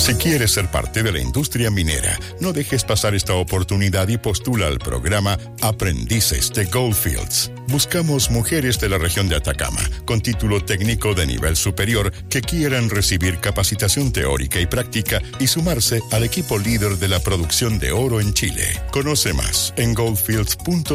Si quieres ser parte de la industria minera, no dejes pasar esta oportunidad y postula al programa Aprendices de Goldfields. Buscamos mujeres de la región de Atacama con título técnico de nivel superior que quieran recibir capacitación teórica y práctica y sumarse al equipo líder de la producción de oro en Chile. Conoce más en goldfields.cl.